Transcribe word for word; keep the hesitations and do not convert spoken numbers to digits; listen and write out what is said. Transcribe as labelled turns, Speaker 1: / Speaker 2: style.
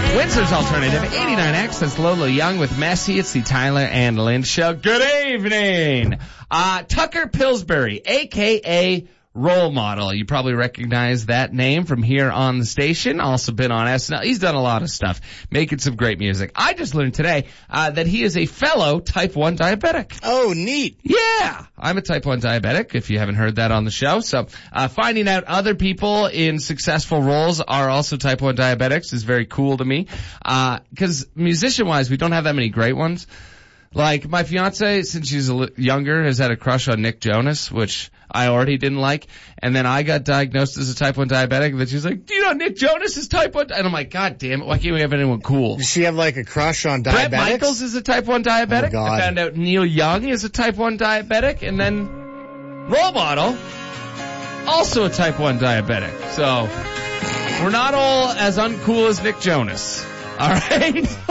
Speaker 1: Windsor's Alternative, eighty-nine X. That's Lolo Young with Messy. It's the Tyler and Lynn Show. Good evening. Uh, Tucker Pillsbury, a k a. Role Model. You probably recognize that name from here on the station. Also been on S N L. He's done a lot of stuff, making some great music. I just learned today uh, that he is a fellow type one diabetic.
Speaker 2: Oh, neat.
Speaker 1: Yeah, I'm a type one diabetic, if you haven't heard that on the show. So uh, finding out other people in successful roles are also type one diabetics is very cool to me. Because uh, musician-wise, we don't have that many great ones. Like, my fiance, since she's a li- younger, has had a crush on Nick Jonas, which I already didn't like. And then I got diagnosed as a type one diabetic, and then she's like, do you know Nick Jonas is type one? And I'm like, God damn it, why can't we have anyone cool?
Speaker 2: Does she have, like, a crush on diabetics?
Speaker 1: Brett Michaels is a type one diabetic.
Speaker 2: Oh, God.
Speaker 1: I found out Neil Young is a type one diabetic. And then Role Model, also a type one diabetic. So, we're not all as uncool as Nick Jonas. All right?